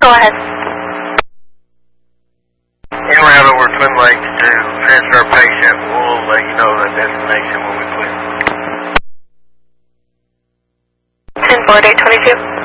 Go ahead. En route over Twin Lakes to transfer a patient. We'll let you know the destination when we quit. 10-4, 822.